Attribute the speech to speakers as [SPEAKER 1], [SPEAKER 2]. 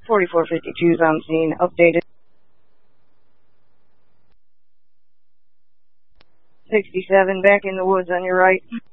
[SPEAKER 1] 4452's on scene, updated. 67, back in the woods on your right.